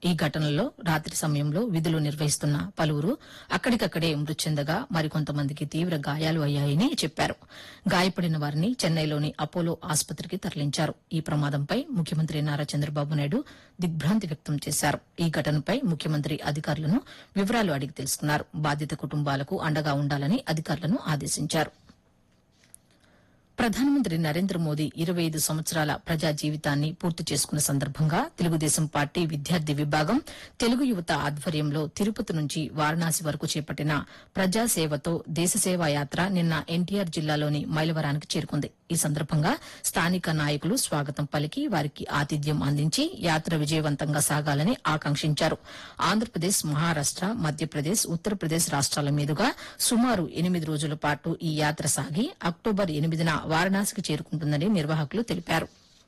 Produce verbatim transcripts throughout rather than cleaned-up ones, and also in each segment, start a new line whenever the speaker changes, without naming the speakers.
ఈ ఘటనలో రాత్రి సమయంలో విధులు నిర్వహిస్తున్న పలువురు అక్కడికక్కడే మృతి చెందగా మరికొంతమందికి తీవ్ర గాయాలు అయ్యాయని చెప్పారు. గాయపడిన వారిని చెన్నైలోని అపోలో ఆసుపత్రికి తరలించారు. ఈ ప్రమాదంపై ముఖ్యమంత్రి నారా చంద్రబాబు నాయుడు దిగ్భ్రాంతి వ్యక్తం చేశారు. ఈ ఘటనపై ముఖ్యమంత్రి అధికారులను వివరాలు అడిగి తెలుసుకున్నారు. బాధిత కుటుంబాలకు అండగా ఉండాలని అధికారులను ఆదేశించారు. ప్రధానమంత్రి నరేంద్ర మోదీ ఇరవై ఐదు సంవత్సరాల ప్రజా జీవితాన్ని పూర్తి చేసుకున్న సందర్భంగా తెలుగుదేశం పార్టీ విద్యార్థి విభాగం తెలుగు యువత ఆధ్వర్యంలో తిరుపతి నుంచి వారణాసి వరకు చేపట్టిన ప్రజాసేవతో దేశసేవా యాత్ర నిన్న ఎన్టీఆర్ జిల్లాలోని మైలవరానికి చేరుకుంది. ఈ సందర్భంగా స్థానిక నాయకులు స్వాగతం పలికి వారికి ఆతిథ్యం అందించి యాత్ర విజయవంతంగా సాగాలని ఆకాంక్షించారు. ఆంధ్రప్రదేశ్, మహారాష్ట, మధ్యప్రదేశ్, ఉత్తరప్రదేశ్ రాష్ట్రాల మీదుగా సుమారు ఎనిమిది రోజుల పాటు ఈ యాత్ర సాగి అక్టోబర్ ఎనిమిదిన వారణాసికి చేరుకుంటుందని నిర్వాహకులు తెలిపారు.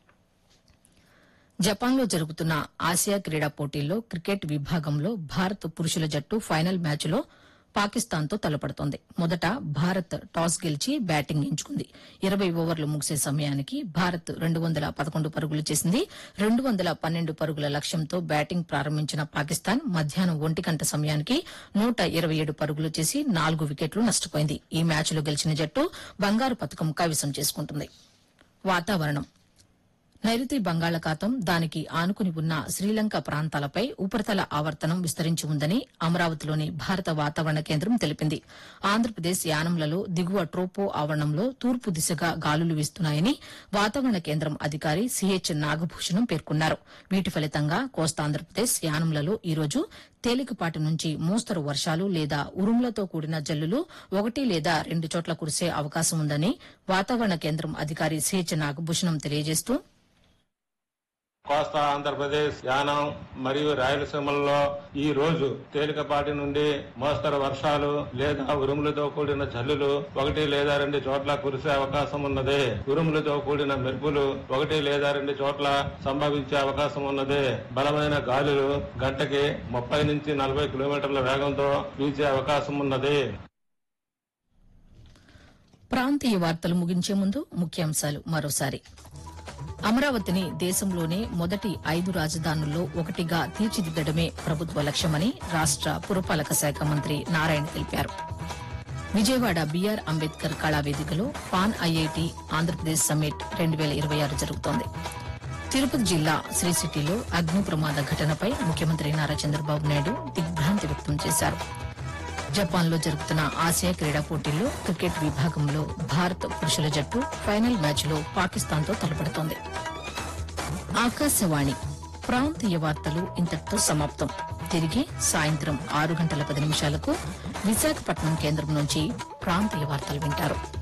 జపాన్లో జరుగుతున్న ఆసియా క్రీడా పోటీల్లో క్రికెట్ విభాగంలో భారత్ పురుషుల జట్టు ఫైనల్ మ్యాచ్లో పాకిస్తాన్తో తలపడుతోంది. మొదట భారత్ టాస్ గెలిచి బ్యాటింగ్ ఎంచుకుంది. ఇరవై ఓవర్లు ముగిసే సమయానికి భారత్ రెండు వందల పదకొండు పరుగులు చేసింది. రెండు వందల పన్నెండు పరుగుల లక్ష్యంతో బ్యాటింగ్ ప్రారంభించిన పాకిస్తాన్ మధ్యాహ్నం ఒంటి గంట సమయానికి నూట ఇరవై ఏడు పరుగులు చేసి నాలుగు వికెట్లు నష్టపోయింది. ఈ మ్యాచ్లో గెలిచిన జట్టు బంగారు పతకం కైవసం చేసుకుంటుంది. వాతావరణం. నైరుతి బంగాళాఖాతం, దానికి ఆనుకుని ఉన్న శ్రీలంక ప్రాంతాలపై ఉపరితల ఆవర్తనం విస్తరించి ఉందని అమరావతిలోని భారత వాతావరణ కేంద్రం తెలిపింది. ఆంధ్రప్రదేశ్ యానంలలో దిగువ ట్రోపో ఆవరణంలో తూర్పు దిశగా గాలులు వీస్తున్నాయని వాతావరణ కేంద్రం అధికారి సిహెచ్ నాగభూషణం పేర్కొన్నారు. వీటి ఫలితంగా కోస్తాంధ్రప్రదేశ్ యానంలలో ఈరోజు తేలికపాటి నుంచి మోస్తరు వర్షాలు లేదా ఉరుములతో కూడిన జల్లులు ఒకటి లేదా రెండు చోట్ల కురిసే అవకాశం ఉందని వాతావరణ కేంద్రం అధికారి సిహెచ్ నాగభూషణం తెలియజేస్తూ,
కోస్తా ఆంధ్రప్రదేశ్, యానం మరియు రాయలసీమల్లో ఈ రోజు తేలికపాటి నుండి మోస్తరు వర్షాలు లేదా ఉరుములతో కూడిన జల్లులు ఒకటి లేదా రెండు చోట్ల కురిసే అవకాశం ఉన్నది. ఉరుములతో కూడిన మెరుపులు ఒకటి లేదా రెండు చోట్ల సంభవించే అవకాశం ఉన్నది. బలమైన గాలులు గంటకి ముప్పై నుంచి నలభై కిలోమీటర్ల వేగంతో వీచే అవకాశం ఉన్నది.
ప్రాంతీయ వార్తలు ముగించే ముందు ముఖ్యాంశాలు మరోసారి. అమరావతిని దేశంలోనే మొదటి ఐదు రాజధానుల్లో ఒకటిగా తీర్చిదిద్దడమే ప్రభుత్వ లక్ష్యమని రాష్ట పురపాలక శాఖ మంత్రి నారాయణ తెలిపారు. Vijayawada BR Ambedkar కళావేదికలో pan IIT Andhra Pradesh summit రెండు వేల ఇరవై ఆరు జరుగుతోంది. తిరుపతి జిల్లా శ్రీ సిటీలో అగ్ని ప్రమాద ఘటనపై ముఖ్యమంత్రి నారా చంద్రబాబు నాయుడు దిగ్భ్రాంతి వ్యక్తం చేశారు. జపాన్లో జరుగుతున్న ఆసియా క్రీడా పోటీల్లో క్రికెట్ విభాగంలో భారత్ పురుషుల జట్టు ఫైనల్ మ్యాచ్లో పాకిస్తాన్తో తలపడుతోంది. ఆకాశవాణి ప్రాంతీయ వార్తలు ఇంతటితో సమాప్తం. తిరిగి సాయంత్రం ఆరు గంటల పది నిమిషాలకు విశాఖపట్నం కేంద్రం నుంచి ప్రాంతీయ వార్తలు వింటారు.